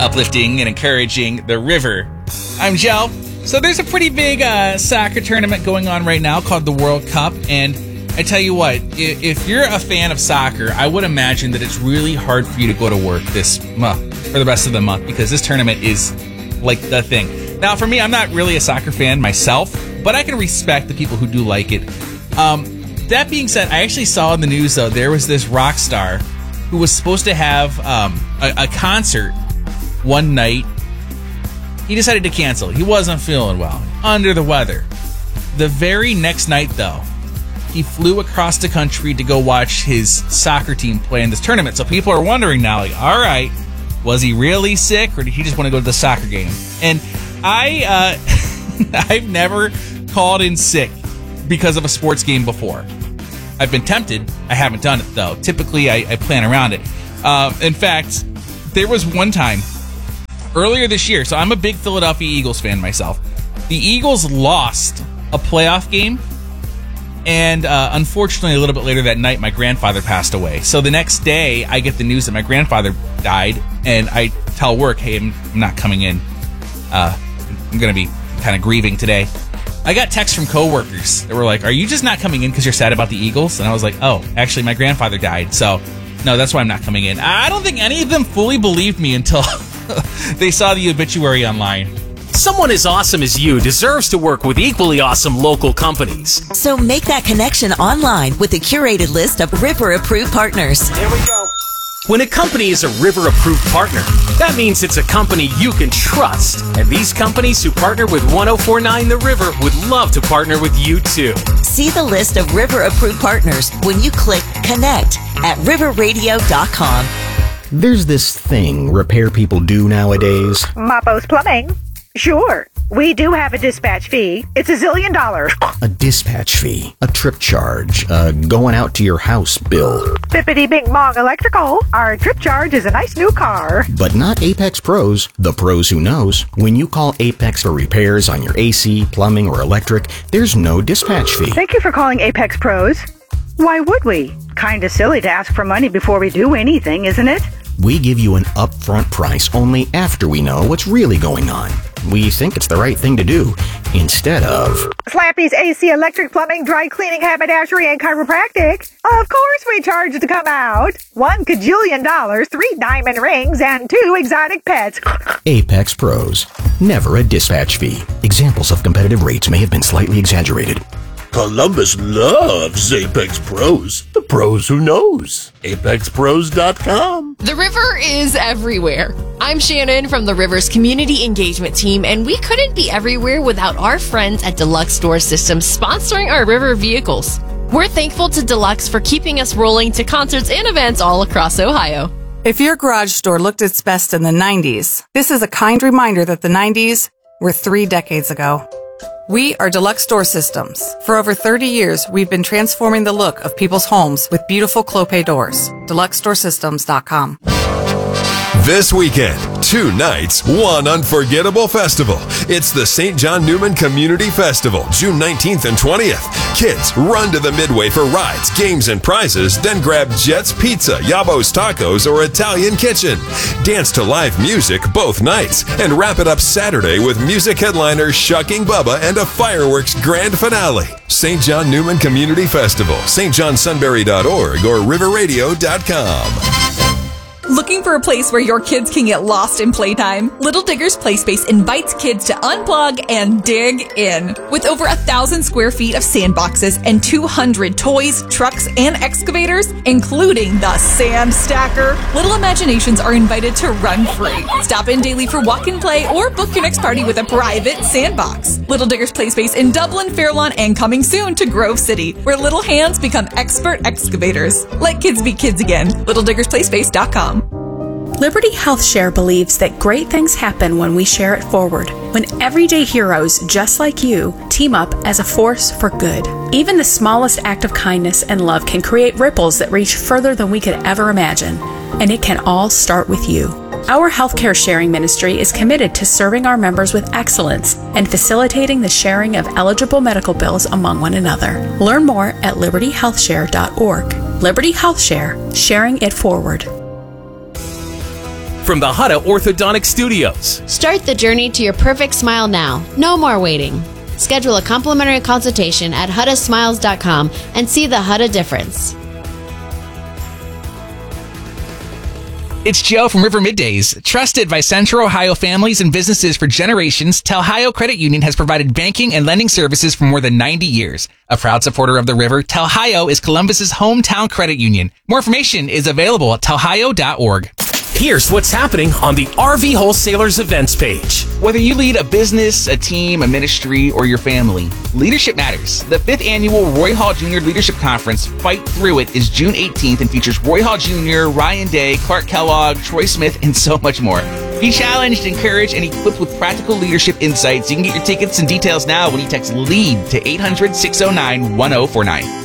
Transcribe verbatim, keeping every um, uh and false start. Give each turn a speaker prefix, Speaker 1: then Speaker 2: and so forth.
Speaker 1: uplifting and encouraging the river. I'm Joe. So there's a pretty big uh, soccer tournament going on right now called the World Cup, and I tell you what, if you're a fan of soccer, I would imagine that it's really hard for you to go to work this month, for the rest of the month, because this tournament is like the thing. Now, for me, I'm not really a soccer fan myself, but I can respect the people who do like it. Um, that being said, I actually saw in the news, though, there was this rock star who was supposed to have um, a, a concert one night. He decided to cancel. He wasn't feeling well, under the weather. The very next night, though, he flew across the country to go watch his soccer team play in this tournament. So people are wondering now, like, all right, was he really sick, or did he just want to go to the soccer game? And I, uh, I've never called in sick because of a sports game before. I've been tempted. I haven't done it, though. Typically, I, I plan around it. Uh, in fact, there was one time earlier this year. So I'm a big Philadelphia Eagles fan myself. The Eagles lost a playoff game. And uh, unfortunately, a little bit later that night, my grandfather passed away. So the next day, I get the news that my grandfather died, and I tell work, hey, I'm not coming in. Uh, I'm going to be kind of grieving today. I got texts from coworkers that were like, are you just not coming in because you're sad about the Eagles? And I was like, oh, actually, my grandfather died. So, no, that's why I'm not coming in. I don't think any of them fully believed me until they saw the obituary online.
Speaker 2: Someone as awesome as you deserves to work with equally awesome local companies.
Speaker 3: So make that connection online with the curated list of River-approved partners.
Speaker 2: Here we go. When a company is a River-approved partner, that means it's a company you can trust. And these companies who partner with one oh four point nine The River would love to partner with you too.
Speaker 3: See the list of River-approved partners when you click Connect at river radio dot com.
Speaker 4: There's this thing repair people do nowadays.
Speaker 5: Mapo's Plumbing. Sure, we do have a dispatch fee. It's a zillion dollars.
Speaker 4: A dispatch fee, a trip charge, a going out to your house bill.
Speaker 5: Bippity Bing Bong Electrical. Our trip charge is a nice new car.
Speaker 4: But not Apex Pros, the pros who knows. When you call Apex for repairs on your A C, plumbing, or electric, there's no dispatch fee.
Speaker 5: Thank you for calling Apex Pros. Why would we? Kinda silly to ask for money before we do anything, isn't it?
Speaker 4: We give you an upfront price only after we know what's really going on. We think it's the right thing to do, instead of
Speaker 5: Slappy's A C, electric, plumbing, dry cleaning, haberdashery, and chiropractic. Of course we charge to come out. One cajillion dollars, three diamond rings, and two exotic pets.
Speaker 4: Apex Pros. Never a dispatch fee. Examples of competitive rates may have been slightly exaggerated.
Speaker 6: Columbus loves Apex Pros. The pros who knows. apex pros dot com.
Speaker 7: The River is everywhere. I'm Shannon from the River's Community Engagement Team, and we couldn't be everywhere without our friends at Deluxe Store Systems sponsoring our River vehicles. We're thankful to Deluxe for keeping us rolling to concerts and events all across Ohio.
Speaker 8: If your garage store looked its best in the nineties, this is a kind reminder that the nineties were three decades ago. We are Deluxe Door Systems. For over thirty years, we've been transforming the look of people's homes with beautiful Clopay doors. deluxe store systems dot com.
Speaker 9: This weekend, two nights, one unforgettable festival. It's the Saint John Newman Community Festival, June nineteenth and twentieth. Kids, run to the Midway for rides, games, and prizes, then grab Jet's Pizza, Yabo's Tacos, or Italian Kitchen. Dance to live music both nights, and wrap it up Saturday with music headliners Shucking Bubba and a fireworks grand finale. Saint John Newman Community Festival, st john sunbury dot org or river radio dot com.
Speaker 10: Looking for a place where your kids can get lost in playtime? Little Diggers Playspace invites kids to unplug and dig in. With over a thousand square feet of sandboxes and two hundred toys, trucks, and excavators, including the Sand Stacker, little imaginations are invited to run free. Stop in daily for walk and play or book your next party with a private sandbox. Little Diggers Playspace in Dublin, Fairlawn, and coming soon to Grove City, where little hands become expert excavators. Let kids be kids again. little diggers playspace dot com.
Speaker 11: Liberty Health Share believes that great things happen when we share it forward, when everyday heroes just like you team up as a force for good. Even the smallest act of kindness and love can create ripples that reach further than we could ever imagine, and it can all start with you. Our healthcare sharing ministry is committed to serving our members with excellence and facilitating the sharing of eligible medical bills among one another. Learn more at liberty health share dot org. Liberty Health Share, sharing it forward.
Speaker 2: from the Hutta Orthodontic Studios.
Speaker 12: Start the journey to your perfect smile now. No more waiting. Schedule a complimentary consultation at hutta smiles dot com and see the Hutta difference.
Speaker 1: It's Joe from River Middays. Trusted by Central Ohio families and businesses for generations, Telhio Credit Union has provided banking and lending services for more than ninety years. A proud supporter of the river, Telhio is Columbus's hometown credit union. More information is available at telhio dot org.
Speaker 2: Here's what's happening on the R V Wholesalers events page.
Speaker 1: Whether you lead a business, a team, a ministry, or your family, leadership matters. The fifth annual Roy Hall Junior Leadership Conference, Fight Through It, is June eighteenth and features Roy Hall Junior, Ryan Day, Clark Kellogg, Troy Smith, and so much more. Be challenged, encouraged, and equipped with practical leadership insights. You can get your tickets and details now when you text LEAD to eight hundred, six oh nine, one oh four nine.